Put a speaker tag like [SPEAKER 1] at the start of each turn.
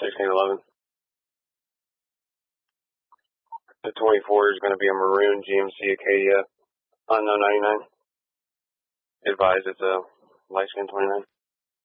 [SPEAKER 1] 1611. The 24 is going to be a maroon GMC Acadia, unknown 99. Advise it's a light skin 29.